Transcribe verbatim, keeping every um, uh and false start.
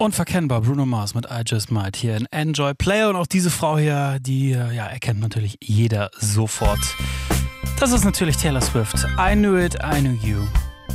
Unverkennbar, Bruno Mars mit I Just Might hier in Enjoy Player. Und auch diese Frau hier, die ja, erkennt natürlich jeder sofort. Das ist natürlich Taylor Swift. I knew it, I knew you.